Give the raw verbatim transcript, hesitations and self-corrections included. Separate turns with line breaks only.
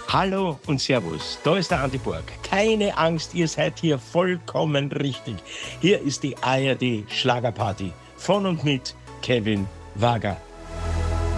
Hallo und Servus, da ist der Andi Borg. Keine Angst, ihr seid hier vollkommen richtig. Hier ist die A R D Schlagerparty von und mit Kevin Wager.